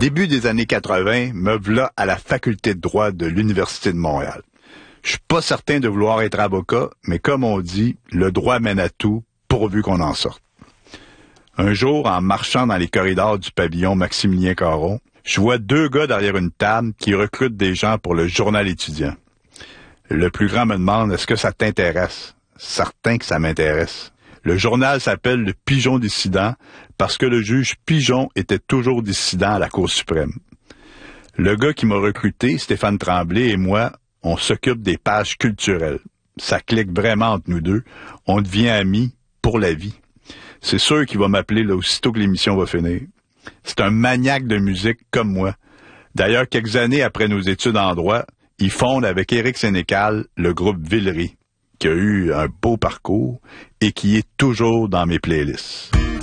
Début des années 80, me v'là à la faculté de droit de l'Université de Montréal. Je suis pas certain de vouloir être avocat, mais comme on dit, le droit mène à tout, pourvu qu'on en sorte. Un jour, en marchant dans les corridors du pavillon Maximilien Caron, je vois deux gars derrière une table qui recrutent des gens pour le journal étudiant. Le plus grand me demande, est-ce que ça t'intéresse? Certain que ça m'intéresse. Le journal s'appelle Le Pigeon dissident parce que le juge Pigeon était toujours dissident à la Cour suprême. Le gars qui m'a recruté, Stéphane Tremblay, et moi, on s'occupe des pages culturelles. Ça clique vraiment entre nous deux. On devient amis pour la vie. C'est sûr qu'il va m'appeler là aussitôt que l'émission va finir. C'est un maniaque de musique comme moi. D'ailleurs, quelques années après nos études en droit, il fonde avec Éric Sénécal le groupe Villery, qui a eu un beau parcours et qui est toujours dans mes playlists.